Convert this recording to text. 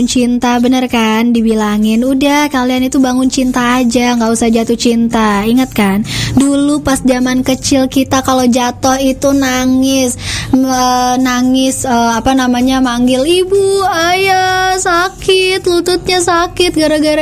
Cinta, bener kan? Dibilangin, udah kalian itu bangun cinta aja, gak usah jatuh cinta. Ingat kan? Dulu pas zaman kecil kita kalau jatuh itu nangis, manggil ibu, ayah, sakit, lututnya sakit gara-gara